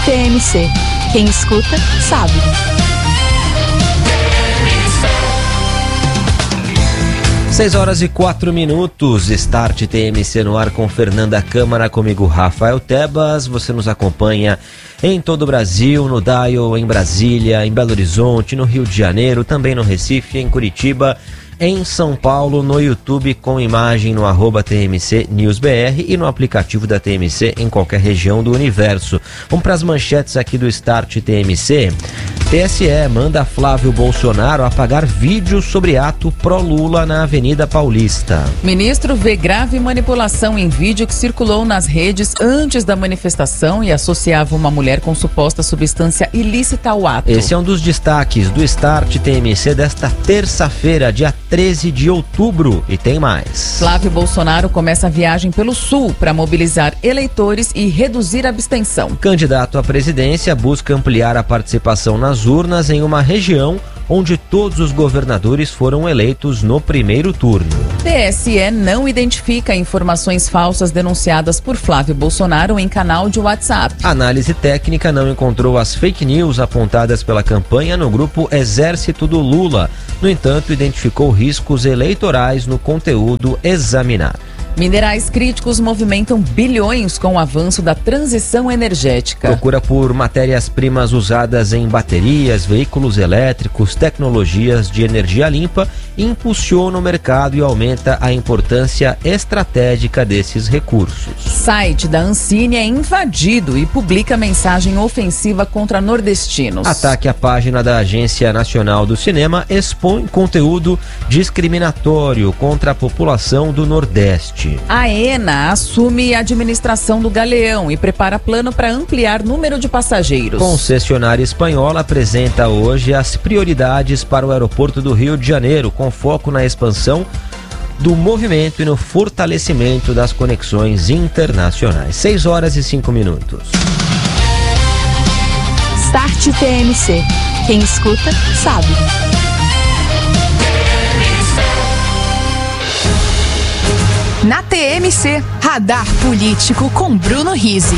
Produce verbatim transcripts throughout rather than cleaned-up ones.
T M C. Quem escuta, sabe. seis horas e quatro minutos, Start T M C no ar com Fernanda Câmara, comigo Rafael Tebas. Você nos acompanha em todo o Brasil, no Dial, em Brasília, em Belo Horizonte, no Rio de Janeiro, também no Recife, em Curitiba, em São Paulo, no YouTube com imagem no arroba T M C News B R e no aplicativo da T M C em qualquer região do universo. Vamos para as manchetes aqui do Start T M C. T S E manda Flávio Bolsonaro apagar vídeo sobre ato pró-Lula na Avenida Paulista. Ministro vê grave manipulação em vídeo que circulou nas redes antes da manifestação e associava uma mulher com suposta substância ilícita ao ato. Esse é um dos destaques do Start T M C desta terça-feira, dia treze de outubro, e tem mais. Flávio Bolsonaro começa a viagem pelo Sul para mobilizar eleitores e reduzir a abstenção. Candidato à presidência busca ampliar a participação nas urnas em uma região onde todos os governadores foram eleitos no primeiro turno. T S E não identifica informações falsas denunciadas por Flávio Bolsonaro em canal de WhatsApp. A análise técnica não encontrou as fake news apontadas pela campanha no grupo Exército do Lula. No entanto, identificou riscos eleitorais no conteúdo examinado. Minerais críticos movimentam bilhões com o avanço da transição energética. Procura por matérias-primas usadas em baterias, veículos elétricos, tecnologias de energia limpa impulsiona o mercado e aumenta a importância estratégica desses recursos. Site da Ancine é invadido e publica mensagem ofensiva contra nordestinos. Ataque à página da Agência Nacional do Cinema expõe conteúdo discriminatório contra a população do Nordeste. A ENA assume a administração do Galeão e prepara plano para ampliar número de passageiros. Concessionária espanhola apresenta hoje as prioridades para o aeroporto do Rio de Janeiro, com foco na expansão do movimento e no fortalecimento das conexões internacionais. seis horas e cinco minutos. Start T M C. Quem escuta, sabe. Na T M C, Radar Político com Bruno Rizzi.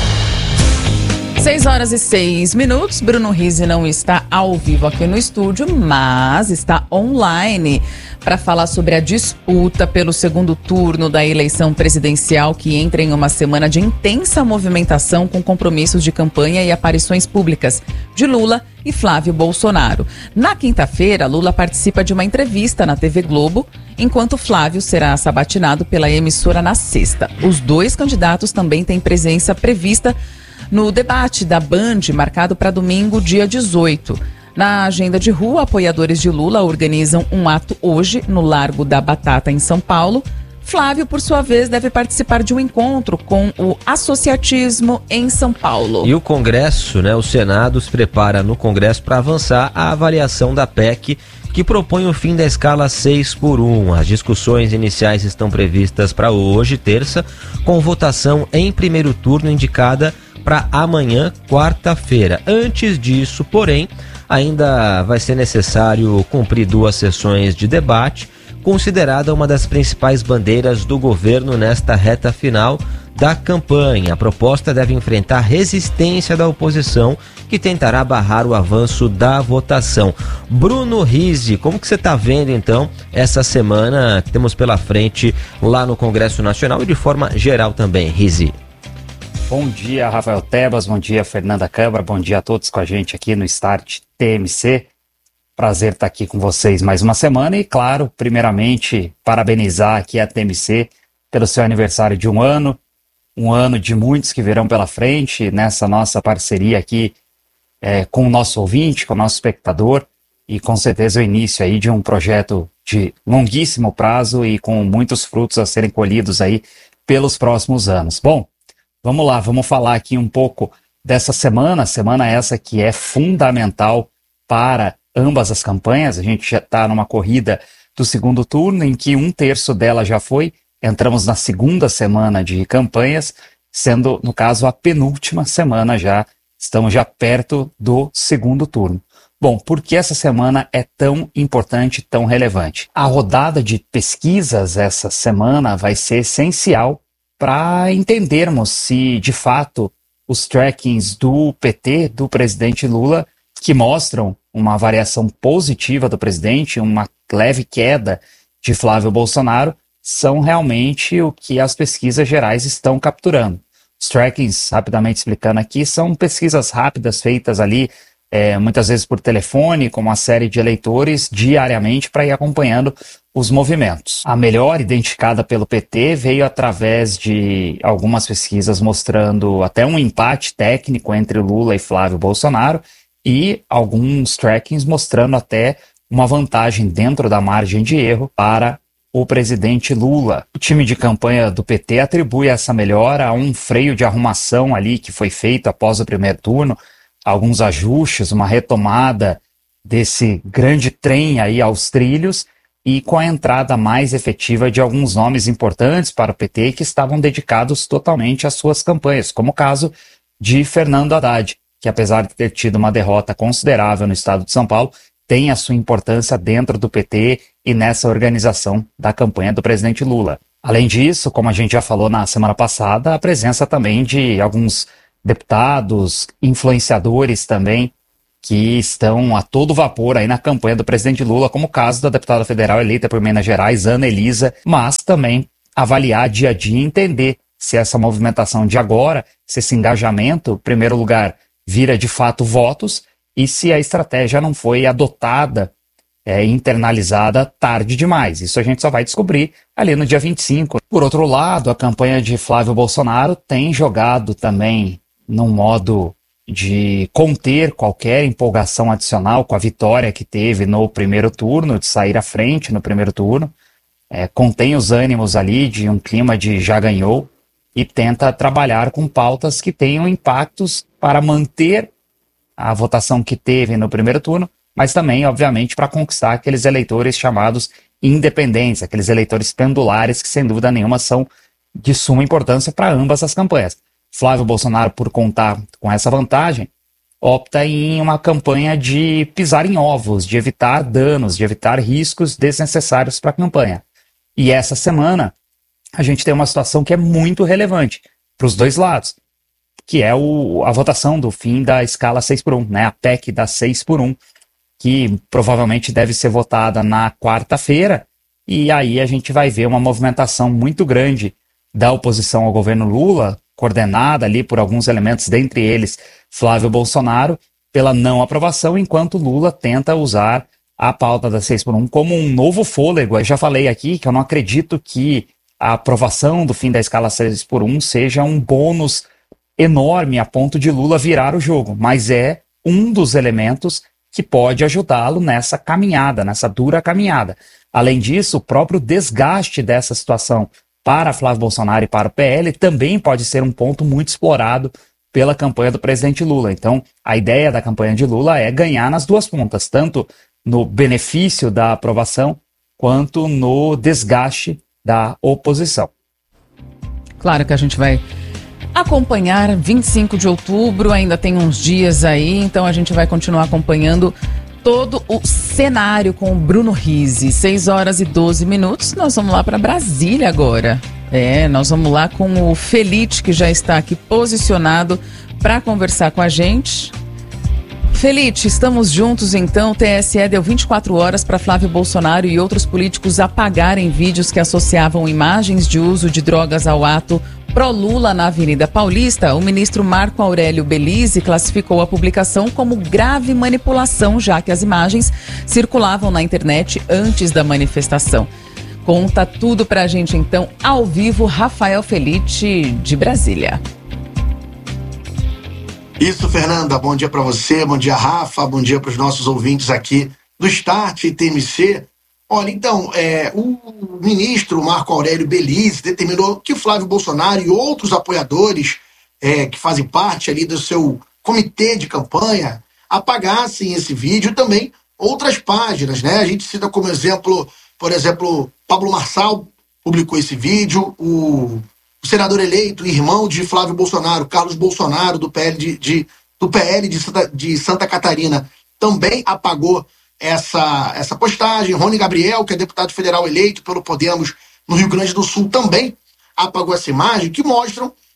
seis horas e seis minutos. Bruno Rizzi não está ao vivo aqui no estúdio, mas está online para falar sobre a disputa pelo segundo turno da eleição presidencial, que entra em uma semana de intensa movimentação com compromissos de campanha e aparições públicas de Lula e Flávio Bolsonaro. Na quinta-feira, Lula participa de uma entrevista na T V Globo, enquanto Flávio será sabatinado pela emissora na sexta. Os dois candidatos também têm presença prevista no debate da Band, marcado para domingo, dia dezoito. Na agenda de rua, apoiadores de Lula organizam um ato hoje no Largo da Batata, em São Paulo. Flávio, por sua vez, deve participar de um encontro com o associatismo em São Paulo. E o Congresso, né, o Senado se prepara no Congresso para avançar a avaliação da P E C, que propõe o fim da escala seis por um. As discussões iniciais estão previstas para hoje, terça, com votação em primeiro turno indicada para amanhã, quarta-feira. Antes disso, porém, ainda vai ser necessário cumprir duas sessões de debate, considerada uma das principais bandeiras do governo nesta reta final da campanha. A proposta deve enfrentar resistência da oposição, que tentará barrar o avanço da votação. Bruno Rizzi, como que você está vendo então essa semana que temos pela frente lá no Congresso Nacional e de forma geral também, Rizzi? Bom dia, Rafael Tebas, bom dia, Fernanda Câmara, bom dia a todos com a gente aqui no Start T M C. Prazer estar aqui com vocês mais uma semana e, claro, primeiramente, parabenizar aqui a T M C pelo seu aniversário de um ano, um ano de muitos que virão pela frente nessa nossa parceria aqui é, com o nosso ouvinte, com o nosso espectador e com certeza o início aí de um projeto de longuíssimo prazo e com muitos frutos a serem colhidos aí pelos próximos anos. Bom, vamos lá, vamos falar aqui um pouco dessa semana, semana essa que é fundamental para ambas as campanhas. A gente já está numa corrida do segundo turno, em que um terço dela já foi. Entramos na segunda semana de campanhas, sendo, no caso, a penúltima semana já. Estamos já perto do segundo turno. Bom, por que essa semana é tão importante, tão relevante? A rodada de pesquisas essa semana vai ser essencial para entendermos se, de fato, os trackings do P T, do presidente Lula, que mostram uma variação positiva do presidente, uma leve queda de Flávio Bolsonaro, são realmente o que as pesquisas gerais estão capturando. Os trackings, rapidamente explicando aqui, são pesquisas rápidas feitas ali, é, muitas vezes por telefone, com uma série de eleitores, diariamente, para ir acompanhando os movimentos. A melhor identificada pelo P T veio através de algumas pesquisas mostrando até um empate técnico entre Lula e Flávio Bolsonaro e alguns trackings mostrando até uma vantagem dentro da margem de erro para o presidente Lula. O time de campanha do P T atribui essa melhora a um freio de arrumação ali que foi feito após o primeiro turno, alguns ajustes, uma retomada desse grande trem aí aos trilhos e com a entrada mais efetiva de alguns nomes importantes para o P T que estavam dedicados totalmente às suas campanhas, como o caso de Fernando Haddad, que apesar de ter tido uma derrota considerável no estado de São Paulo, tem a sua importância dentro do P T e nessa organização da campanha do presidente Lula. Além disso, como a gente já falou na semana passada, a presença também de alguns deputados, influenciadores também, que estão a todo vapor aí na campanha do presidente Lula, como o caso da deputada federal eleita por Minas Gerais, Ana Elisa, mas também avaliar dia a dia e entender se essa movimentação de agora, se esse engajamento, em primeiro lugar, vira de fato votos, e se a estratégia não foi adotada, é, internalizada tarde demais. Isso a gente só vai descobrir ali no dia vinte e cinco. Por outro lado, a campanha de Flávio Bolsonaro tem jogado também num modo de conter qualquer empolgação adicional com a vitória que teve no primeiro turno, de sair à frente no primeiro turno, é, contém os ânimos ali de um clima de já ganhou e tenta trabalhar com pautas que tenham impactos para manter a votação que teve no primeiro turno, mas também, obviamente, para conquistar aqueles eleitores chamados independentes, aqueles eleitores pendulares que, sem dúvida nenhuma, são de suma importância para ambas as campanhas. Flávio Bolsonaro, por contar com essa vantagem, opta em uma campanha de pisar em ovos, de evitar danos, de evitar riscos desnecessários para a campanha. E essa semana, a gente tem uma situação que é muito relevante para os dois lados, que é o, a votação do fim da escala seis por um, né, a P E C da seis por um, que provavelmente deve ser votada na quarta-feira, e aí a gente vai ver uma movimentação muito grande da oposição ao governo Lula, coordenada ali por alguns elementos, dentre eles Flávio Bolsonaro, pela não aprovação, enquanto Lula tenta usar a pauta da seis por um como um novo fôlego. Eu já falei aqui que eu não acredito que a aprovação do fim da escala seis por um seja um bônus enorme a ponto de Lula virar o jogo, mas é um dos elementos que pode ajudá-lo nessa caminhada, nessa dura caminhada. Além disso, o próprio desgaste dessa situação para Flávio Bolsonaro e para o P L também pode ser um ponto muito explorado pela campanha do presidente Lula. Então, a ideia da campanha de Lula é ganhar nas duas pontas, tanto no benefício da aprovação quanto no desgaste da oposição. Claro que a gente vai acompanhar vinte e cinco de outubro, ainda tem uns dias aí, então a gente vai continuar acompanhando todo o cenário com o Bruno Rizzi. seis horas e doze minutos, nós vamos lá para Brasília agora. É, nós vamos lá com o Felite, que já está aqui posicionado para conversar com a gente. Felite, estamos juntos então. O T S E deu vinte e quatro horas para Flávio Bolsonaro e outros políticos apagarem vídeos que associavam imagens de uso de drogas ao ato pró-Lula na Avenida Paulista. O ministro Marco Aurélio Belize classificou a publicação como grave manipulação, já que as imagens circulavam na internet antes da manifestação. Conta tudo pra gente então, ao vivo, Rafael Felite, de Brasília. Isso, Fernanda, bom dia para você, bom dia, Rafa, bom dia para os nossos ouvintes aqui do Start e T M C. Olha, então, é, o ministro Marco Aurélio Belize determinou que Flávio Bolsonaro e outros apoiadores é, que fazem parte ali do seu comitê de campanha apagassem esse vídeo e também outras páginas, né? A gente cita como exemplo, por exemplo, Pablo Marçal publicou esse vídeo, o, o senador eleito, irmão de Flávio Bolsonaro, Carlos Bolsonaro, do P L de, de, do P L de Santa, de Santa Catarina, também apagou essa, essa postagem. Rony Gabriel, que é deputado federal eleito pelo Podemos no Rio Grande do Sul, também apagou essa imagem, que mostram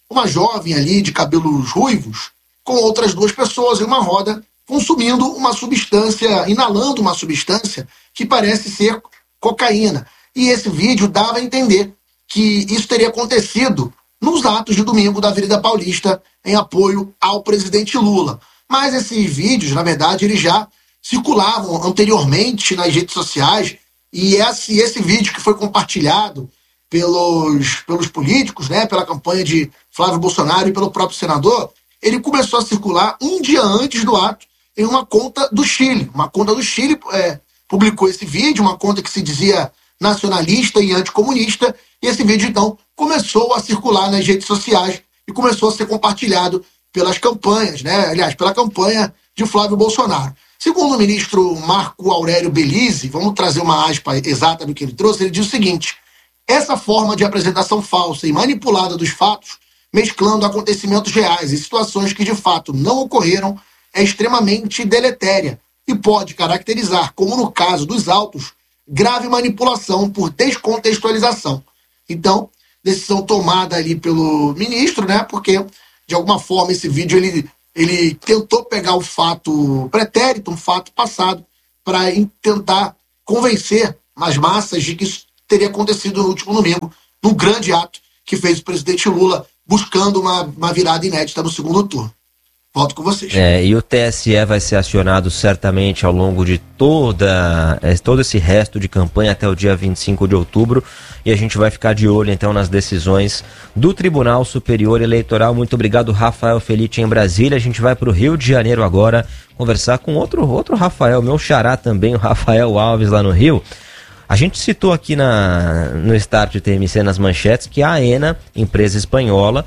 uma jovem ali de cabelos ruivos com outras duas pessoas em uma roda consumindo uma substância, inalando uma substância que parece ser cocaína. E esse vídeo dava a entender que isso teria acontecido nos atos de domingo da Avenida Paulista em apoio ao presidente Lula. Mas esses vídeos, na verdade, eles já circulavam anteriormente nas redes sociais, e esse, esse vídeo que foi compartilhado pelos, pelos políticos, né, pela campanha de Flávio Bolsonaro e pelo próprio senador, ele começou a circular um dia antes do ato em uma conta do Chile. Uma conta do Chile é, publicou esse vídeo, uma conta que se dizia nacionalista e anticomunista, e esse vídeo, então, começou a circular nas redes sociais e começou a ser compartilhado pelas campanhas, né? Aliás, pela campanha de Flávio Bolsonaro. Segundo o ministro Marco Aurélio Belize, vamos trazer uma aspa exata do que ele trouxe, ele diz o seguinte: essa forma de apresentação falsa e manipulada dos fatos, mesclando acontecimentos reais e situações que de fato não ocorreram, é extremamente deletéria e pode caracterizar, como no caso dos autos, grave manipulação por descontextualização. Então, decisão tomada ali pelo ministro, né? Porque, de alguma forma, esse vídeo ele, ele tentou pegar o fato pretérito, um fato passado, para tentar convencer as massas de que isso teria acontecido no último domingo, num grande ato que fez o presidente Lula buscando uma, uma virada inédita no segundo turno. Volto com vocês. É, e o T S E vai ser acionado certamente ao longo de toda, todo esse resto de campanha até o dia vinte e cinco de outubro, e a gente vai ficar de olho então nas decisões do Tribunal Superior Eleitoral. Muito obrigado, Rafael Felice, em Brasília. A gente vai para o Rio de Janeiro agora conversar com outro, outro Rafael, meu xará também, o Rafael Alves, lá no Rio. A gente citou aqui na, no Start T M C, nas manchetes, que a AENA, empresa espanhola,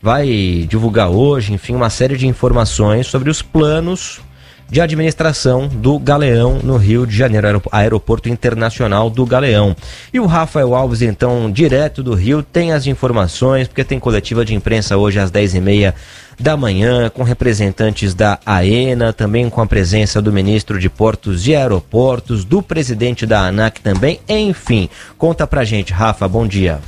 vai divulgar hoje, enfim, uma série de informações sobre os planos de administração do Galeão no Rio de Janeiro, Aeroporto Internacional do Galeão. E o Rafael Alves, então, direto do Rio, tem as informações, porque tem coletiva de imprensa hoje às dez e meia da manhã, com representantes da AENA, também com a presença do ministro de Portos e Aeroportos, do presidente da ANAC também, enfim. Conta pra gente, Rafa, bom dia.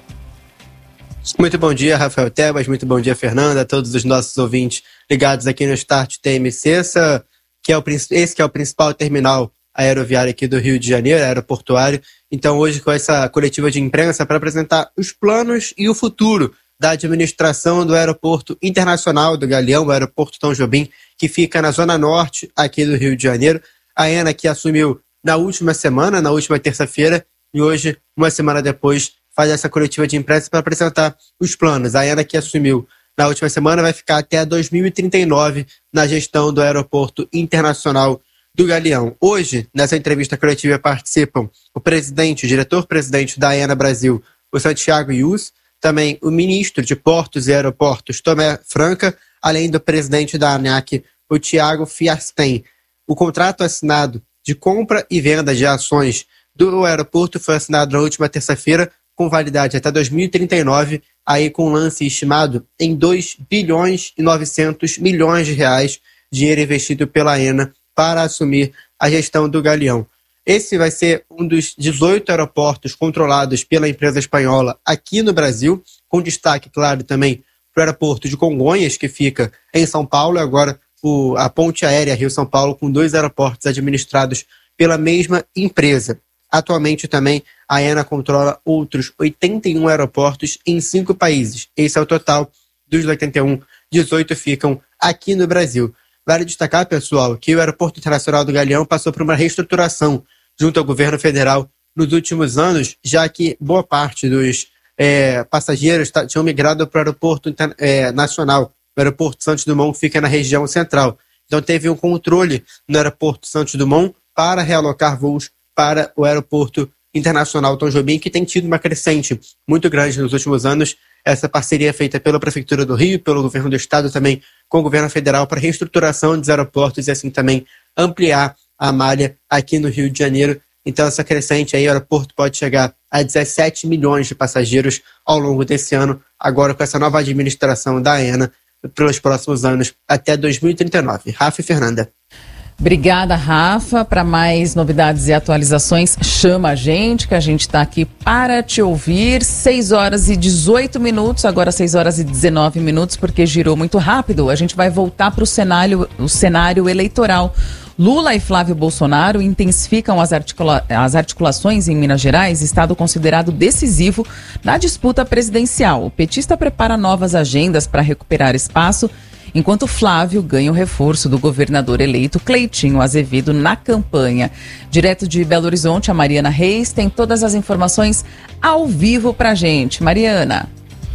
Muito bom dia, Rafael Tebas, muito bom dia, Fernanda, a todos os nossos ouvintes ligados aqui no Start T M C, essa, que é o, esse que é o principal terminal aeroviário aqui do Rio de Janeiro, aeroportuário. Então hoje com essa coletiva de imprensa para apresentar os planos e o futuro da administração do Aeroporto Internacional do Galeão, o Aeroporto Tom Jobim, que fica na zona norte aqui do Rio de Janeiro. A AENA que assumiu na última semana, na última terça-feira, e hoje, uma semana depois, faz essa coletiva de imprensa para apresentar os planos. A AENA que assumiu na última semana vai ficar até dois mil e trinta e nove na gestão do Aeroporto Internacional do Galeão. Hoje, nessa entrevista coletiva, participam o presidente, o diretor-presidente da AENA Brasil, o Santiago Yus, também o ministro de Portos e Aeroportos, Tomé Franca, além do presidente da ANAC, o Tiago Fiasten. O contrato assinado de compra e venda de ações do aeroporto foi assinado na última terça-feira, com validade até dois mil e trinta e nove, aí com um lance estimado em dois bilhões e novecentos milhões de reais, dinheiro investido pela AENA para assumir a gestão do Galeão. Esse vai ser um dos dezoito aeroportos controlados pela empresa espanhola aqui no Brasil, com destaque, claro, também para o aeroporto de Congonhas, que fica em São Paulo, e agora o, a ponte aérea Rio-São Paulo, com dois aeroportos administrados pela mesma empresa. Atualmente também a AENA controla outros oitenta e um aeroportos em cinco países. Esse é o total dos oitenta e um, dezoito ficam aqui no Brasil. Vale destacar, pessoal, que o Aeroporto Internacional do Galeão passou por uma reestruturação junto ao governo federal nos últimos anos, já que boa parte dos é, passageiros tá, tinham migrado para o Aeroporto é, Nacional. O Aeroporto Santos Dumont fica na região central. Então teve um controle no Aeroporto Santos Dumont para realocar voos para o Aeroporto Internacional Tom Jobim, que tem tido uma crescente muito grande nos últimos anos. Essa parceria é feita pela Prefeitura do Rio, pelo Governo do Estado também, com o Governo Federal, para reestruturação dos aeroportos e assim também ampliar a malha aqui no Rio de Janeiro. Então essa crescente aí, o aeroporto pode chegar a dezessete milhões de passageiros ao longo desse ano, agora com essa nova administração da AENA, pelos próximos anos, até dois mil e trinta e nove. Rafa e Fernanda. Obrigada, Rafa. Para mais novidades e atualizações, chama a gente, que a gente está aqui para te ouvir. seis horas e dezoito minutos, agora seis horas e dezenove minutos, porque girou muito rápido. A gente vai voltar para o cenário, o cenário eleitoral. Lula e Flávio Bolsonaro intensificam as, articula- as articulações em Minas Gerais, estado considerado decisivo na disputa presidencial. O petista prepara novas agendas para recuperar espaço, enquanto Flávio ganha o reforço do governador eleito Cleitinho Azevedo na campanha. Direto de Belo Horizonte, a Mariana Reis tem todas as informações ao vivo pra gente. Mariana.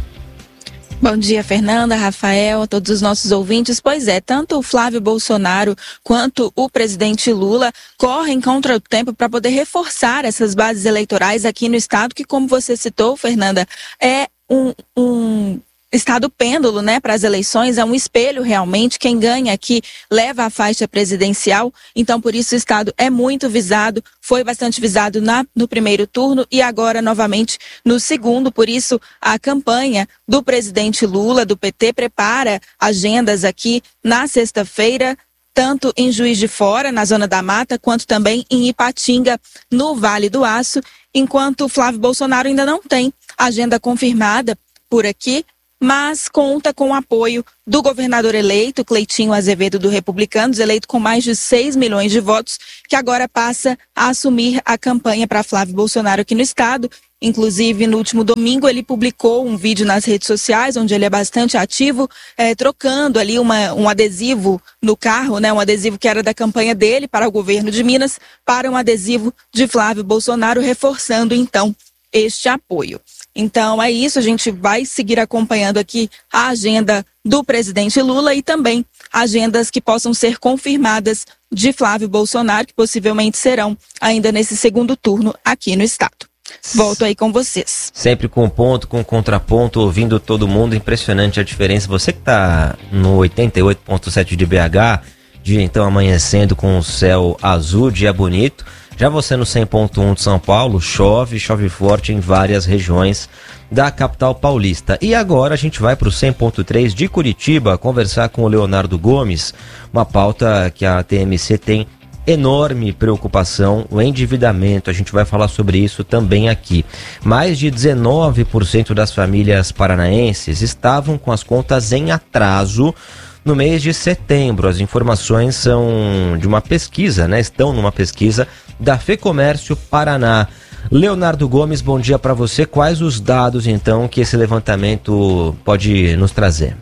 Bom dia, Fernanda, Rafael, a todos os nossos ouvintes. Pois é, tanto o Flávio Bolsonaro quanto o presidente Lula correm contra o tempo para poder reforçar essas bases eleitorais aqui no estado, que, como você citou, Fernanda, é um... um estado pêndulo, né, para as eleições, é um espelho realmente. Quem ganha aqui leva a faixa presidencial, então por isso o estado é muito visado, foi bastante visado na, no primeiro turno e agora novamente no segundo. Por isso a campanha do presidente Lula, do P T, prepara agendas aqui na sexta-feira, tanto em Juiz de Fora, na Zona da Mata, quanto também em Ipatinga, no Vale do Aço, enquanto Flávio Bolsonaro ainda não tem agenda confirmada por aqui, mas conta com o apoio do governador eleito, Cleitinho Azevedo, do Republicanos, eleito com mais de seis milhões de votos, que agora passa a assumir a campanha para Flávio Bolsonaro aqui no estado. Inclusive, no último domingo, ele publicou um vídeo nas redes sociais, onde ele é bastante ativo, é, trocando ali uma, um adesivo no carro, né, um adesivo que era da campanha dele para o governo de Minas, para um adesivo de Flávio Bolsonaro, reforçando, então, este apoio. Então é isso, a gente vai seguir acompanhando aqui a agenda do presidente Lula e também agendas que possam ser confirmadas de Flávio Bolsonaro, que possivelmente serão ainda nesse segundo turno aqui no estado. Volto aí com vocês. Sempre com ponto, com contraponto, ouvindo todo mundo, impressionante a diferença. Você que está no oitenta e oito ponto sete de B H, dia então amanhecendo com o céu azul, dia bonito. Já você no cem ponto um de São Paulo, chove, chove forte em várias regiões da capital paulista. E agora a gente vai para o cem ponto três de Curitiba conversar com o Leonardo Gomes, uma pauta que a T M C tem enorme preocupação, o endividamento. A gente vai falar sobre isso também aqui. Mais de dezenove por cento das famílias paranaenses estavam com as contas em atraso no mês de setembro. As informações são de uma pesquisa, né? Estão numa pesquisa da FEComércio Paraná. Leonardo Gomes, bom dia para você. Quais os dados, então, que esse levantamento pode nos trazer?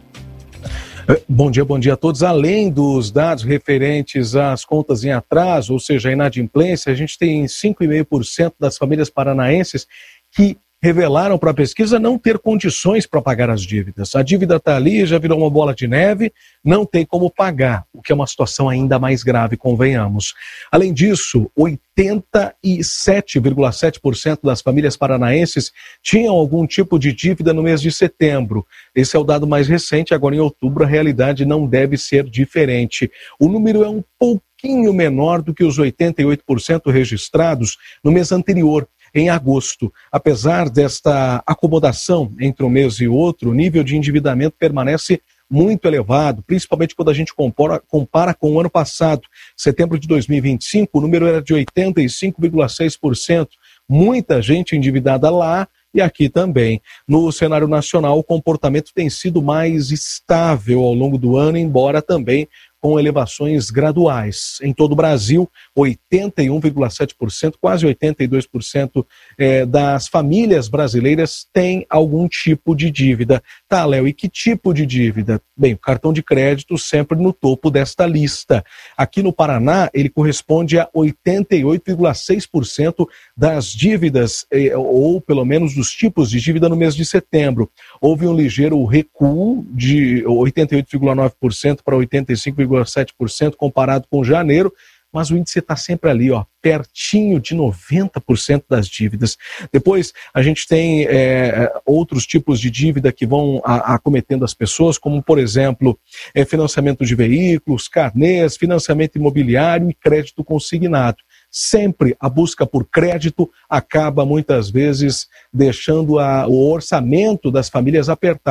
Bom dia, bom dia a todos. Além dos dados referentes às contas em atraso, ou seja, a inadimplência, a gente tem cinco vírgula cinco por cento das famílias paranaenses que revelaram para a pesquisa não ter condições para pagar as dívidas. A dívida está ali, já virou uma bola de neve, não tem como pagar, o que é uma situação ainda mais grave, convenhamos. Além disso, oitenta e sete vírgula sete por cento das famílias paranaenses tinham algum tipo de dívida no mês de setembro. Esse é o dado mais recente, agora em outubro a realidade não deve ser diferente. O número é um pouquinho menor do que os oitenta e oito por cento registrados no mês anterior, em agosto. Apesar desta acomodação entre um mês e outro, o nível de endividamento permanece muito elevado, principalmente quando a gente compara, compara com o ano passado. Setembro de dois mil e vinte e cinco, o número era de oitenta e cinco vírgula seis por cento. Muita gente endividada lá e aqui também. No cenário nacional, o comportamento tem sido mais estável ao longo do ano, embora também com elevações graduais. Em todo o Brasil, oitenta e um vírgula sete por cento, quase oitenta e dois por cento eh, das famílias brasileiras têm algum tipo de dívida. Tá, Léo, e que tipo de dívida? Bem, o cartão de crédito sempre no topo desta lista. Aqui no Paraná, ele corresponde a oitenta e oito vírgula seis por cento das dívidas, eh, ou pelo menos dos tipos de dívida no mês de setembro. Houve um ligeiro recuo de oitenta e oito vírgula nove por cento para oitenta e cinco vírgula sete por cento comparado com janeiro, mas o índice está sempre ali, ó, pertinho de noventa por cento das dívidas. Depois, a gente tem é, outros tipos de dívida que vão a, acometendo as pessoas, como, por exemplo, é, financiamento de veículos, carnês, financiamento imobiliário e crédito consignado. Sempre a busca por crédito acaba, muitas vezes, deixando a, o orçamento das famílias apertado.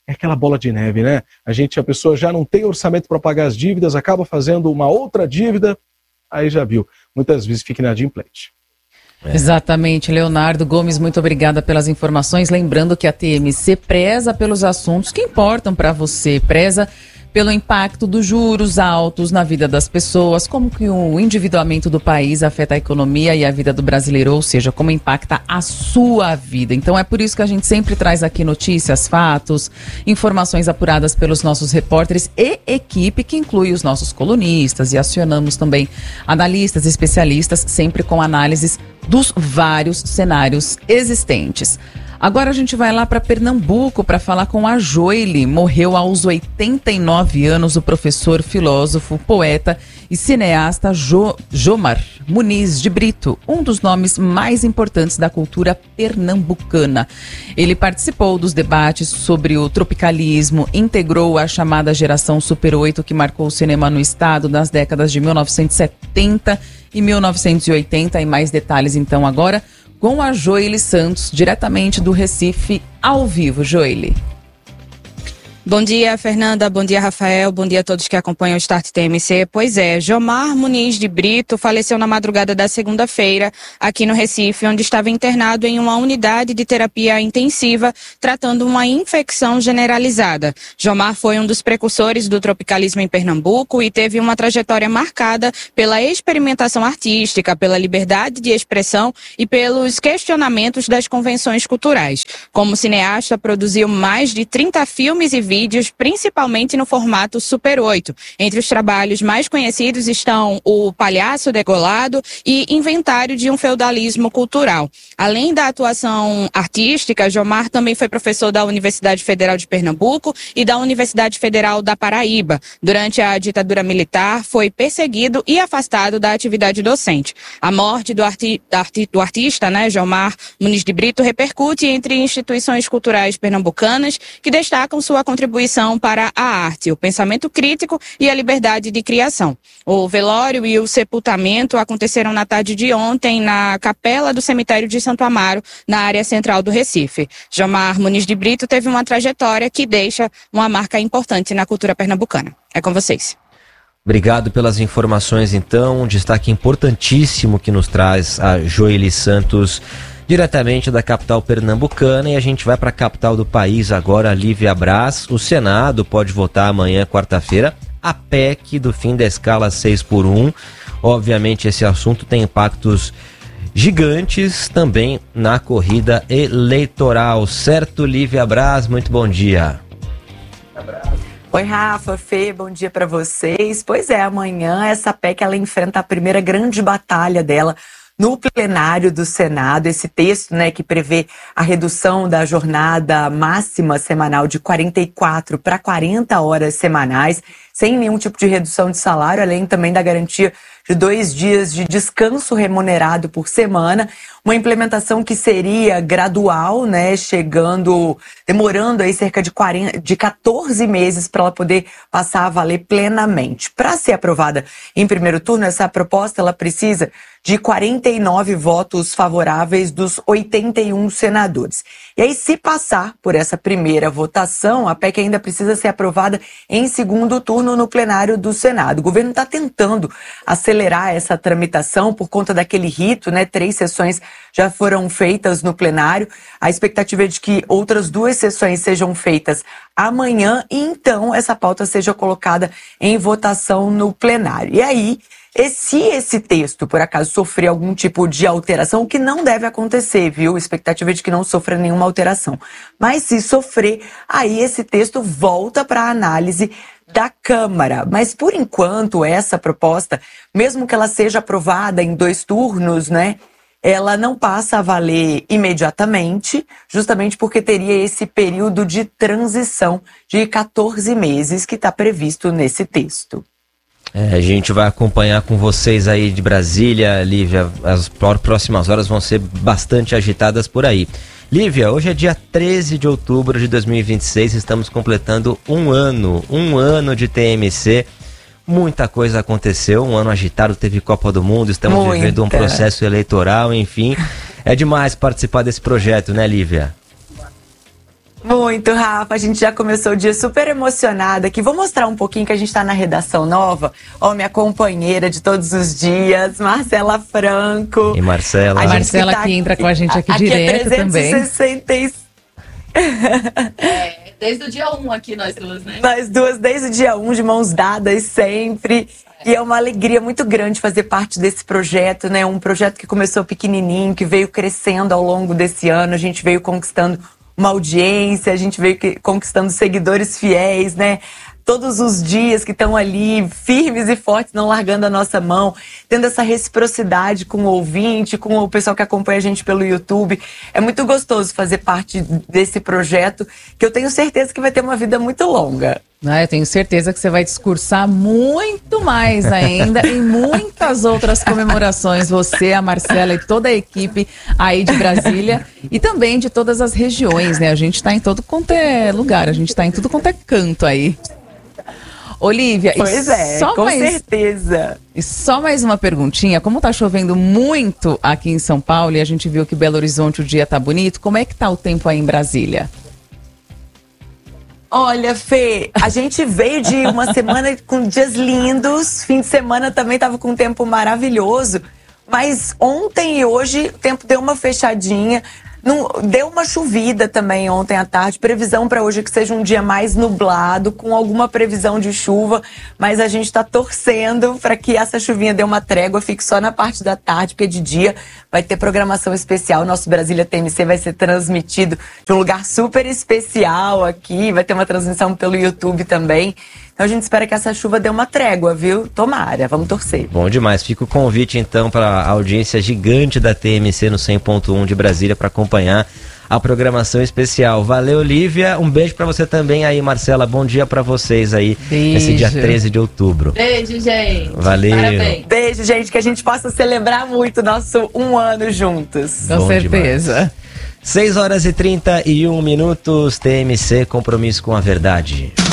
é aquela bola de neve, né? A gente, a pessoa já não tem orçamento para pagar as dívidas, acaba fazendo uma outra dívida, aí já viu, muitas vezes fica inadimplente. É. Exatamente, Leonardo Gomes, muito obrigada pelas informações. Lembrando que a T M C preza pelos assuntos que importam para você, preza pelo impacto dos juros altos na vida das pessoas, como que o endividamento do país afeta a economia e a vida do brasileiro, ou seja, como impacta a sua vida. Então é por isso que a gente sempre traz aqui notícias, fatos, informações apuradas pelos nossos repórteres e equipe, que inclui os nossos colunistas, e acionamos também analistas, especialistas, sempre com análises dos vários cenários existentes. Agora a gente vai lá para Pernambuco para falar com a Joile. Morreu aos oitenta e nove anos o professor, filósofo, poeta e cineasta jo, Jomar Muniz de Brito, um dos nomes mais importantes da cultura pernambucana. Ele participou dos debates sobre o tropicalismo, integrou a chamada geração Super oito, que marcou o cinema no estado nas décadas de mil novecentos e setenta e mil novecentos e oitenta. E mais detalhes então agora com a Joile Santos, diretamente do Recife, ao vivo. Joile. Bom dia, Fernanda. Bom dia, Rafael. Bom dia a todos que acompanham o Start T M C. Pois é, Jomar Muniz de Brito faleceu na madrugada da segunda-feira aqui no Recife, onde estava internado em uma unidade de terapia intensiva tratando uma infecção generalizada. Jomar foi um dos precursores do tropicalismo em Pernambuco e teve uma trajetória marcada pela experimentação artística, pela liberdade de expressão e pelos questionamentos das convenções culturais. Como cineasta, produziu mais de trinta filmes e vídeos, principalmente no formato Super oito. Entre os trabalhos mais conhecidos estão O Palhaço Degolado e Inventário de um Feudalismo Cultural. Além da atuação artística, Jomar também foi professor da Universidade Federal de Pernambuco e da Universidade Federal da Paraíba. Durante a ditadura militar, foi perseguido e afastado da atividade docente. A morte do, arti arti do artista, né, Jomar Muniz de Brito, repercute entre instituições culturais pernambucanas que destacam sua contribuição para a arte, o pensamento crítico e a liberdade de criação. O velório e o sepultamento aconteceram na tarde de ontem na capela do cemitério de Santo Amaro, na área central do Recife. Jomar Muniz de Brito teve uma trajetória que deixa uma marca importante na cultura pernambucana. É com vocês. Obrigado pelas informações, então. Um destaque importantíssimo que nos traz a Joile Santos, diretamente da capital pernambucana, e a gente vai para a capital do país agora, Lívia Braz. O Senado pode votar amanhã, quarta-feira, a P E C do fim da escala seis por um. Obviamente esse assunto tem impactos gigantes também na corrida eleitoral. Certo, Lívia Braz? Muito bom dia. Oi, Rafa, Fê, bom dia para vocês. Pois é, amanhã essa P E C ela enfrenta a primeira grande batalha dela no plenário do Senado. Esse texto, né, que prevê a redução da jornada máxima semanal de quarenta e quatro para quarenta horas semanais, sem nenhum tipo de redução de salário, além também da garantia de dois dias de descanso remunerado por semana, uma implementação que seria gradual, né, chegando, demorando aí cerca de, quarenta, de quatorze meses para ela poder passar a valer plenamente. Para ser aprovada em primeiro turno, essa proposta ela precisa de quarenta e nove votos favoráveis dos oitenta e um senadores. E aí, se passar por essa primeira votação, a P E C ainda precisa ser aprovada em segundo turno no plenário do Senado. O governo está tentando acelerar essa tramitação por conta daquele rito, né? Três sessões já foram feitas no plenário. A expectativa é de que outras duas sessões sejam feitas amanhã e então essa pauta seja colocada em votação no plenário. E aí, E se esse texto, por acaso, sofrer algum tipo de alteração, o que não deve acontecer, viu? A expectativa é de que não sofra nenhuma alteração. Mas se sofrer, aí esse texto volta para a análise da Câmara. Mas, por enquanto, essa proposta, mesmo que ela seja aprovada em dois turnos, né, ela não passa a valer imediatamente, justamente porque teria esse período de transição de quatorze meses que está previsto nesse texto. É, a gente vai acompanhar com vocês aí de Brasília, Lívia. As próximas horas vão ser bastante agitadas por aí. Lívia, hoje é dia treze de outubro de dois mil e vinte e seis, estamos completando um ano, um ano de T M C. Muita coisa aconteceu, um ano agitado, teve Copa do Mundo, estamos Muita. vivendo um processo eleitoral, enfim. É demais participar desse projeto, né, Lívia? Muito, Rafa. A gente já começou o dia super emocionada aqui. Vou mostrar um pouquinho que a gente tá na redação nova. Ó, minha companheira de todos os dias, Marcela Franco. E Marcela. A gente Marcela que, tá que entra com a gente aqui, aqui direto é trezentos e sessenta também. É, desde o dia um aqui nós duas, né? Nós duas desde o dia um, de mãos dadas sempre. E é uma alegria muito grande fazer parte desse projeto, né? Um projeto que começou pequenininho, que veio crescendo ao longo desse ano. A gente veio conquistando uma audiência, a gente veio conquistando seguidores fiéis, né? Todos os dias que estão ali firmes e fortes, não largando a nossa mão, tendo essa reciprocidade com o ouvinte, com o pessoal que acompanha a gente pelo YouTube. É muito gostoso fazer parte desse projeto, que eu tenho certeza que vai ter uma vida muito longa. Ah, eu tenho certeza que você vai discursar muito mais ainda em muitas outras comemorações. Você, a Marcela e toda a equipe aí de Brasília e também de todas as regiões, né? A gente está em todo quanto é lugar, a gente está em tudo quanto é canto aí. Olívia, pois e é, só com mais, certeza. E só mais uma perguntinha, como tá chovendo muito aqui em São Paulo e a gente viu que Belo Horizonte o dia tá bonito, como é que tá o tempo aí em Brasília? Olha, Fê, a gente veio de uma semana com dias lindos, fim de semana também tava com um tempo maravilhoso, mas ontem e hoje o tempo deu uma fechadinha. Não, deu uma chovida também ontem à tarde, previsão para hoje que seja um dia mais nublado, com alguma previsão de chuva, mas a gente está torcendo para que essa chuvinha dê uma trégua, fique só na parte da tarde, porque de dia vai ter programação especial. Nosso Brasília T M C vai ser transmitido de um lugar super especial aqui, vai ter uma transmissão pelo YouTube também. Então a gente espera que essa chuva dê uma trégua, viu? Tomara, vamos torcer. Bom demais. Fica o convite então para a audiência gigante da T M C no cem ponto um de Brasília para acompanhar a programação especial. Valeu, Olívia. Um beijo para você também aí, Marcela. Bom dia para vocês aí, beijo. Nesse dia treze de outubro. Beijo, gente. Valeu. Parabéns. Beijo, gente. Que a gente possa celebrar muito nosso um ano juntos. Com Bom certeza. Demais. seis horas e trinta e um minutos. T M C, compromisso com a verdade.